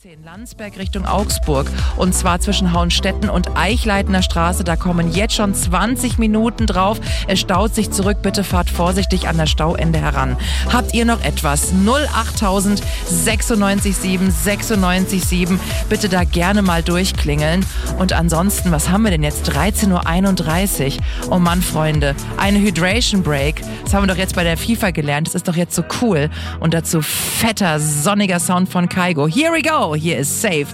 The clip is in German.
A10 Landsberg Richtung Augsburg und zwar zwischen Hauenstetten und Eichleitner Straße. Da kommen jetzt schon 20 Minuten drauf. Es staut sich zurück. Bitte fahrt vorsichtig an das Stauende heran. Habt ihr noch etwas? 08000 96 7 96 7. Bitte da gerne mal durchklingeln. Und ansonsten, was haben wir denn jetzt? 13:31 Uhr. Oh Mann, Freunde, eine Hydration Break. Das haben wir doch jetzt bei der FIFA gelernt. Das ist doch jetzt so cool. Und dazu fetter, sonniger Sound von Kygo. Here we go. Hier ist Safe.